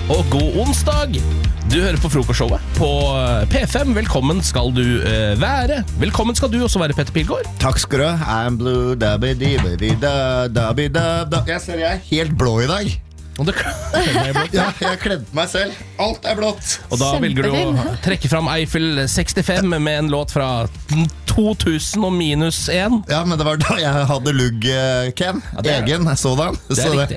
og god onsdag. Du hører på frokostshowet på P5. Velkommen skal du være. Velkommen skal du også være, Petter Pilgaard. Takk skal du ha. I'm blue, da-bi-di-bi-di-da-da-bi-da-da. Jeg ser jeg er helt blå i dag. Og Ja, jeg kledde meg selv. Alt er blått. Og da velger du å trekke fram Eiffel 65 med en låt fra 2000 og minus 1. Ja, men det var da jeg hadde lugg, Ken. Ja, Egen sådan. Det er riktig.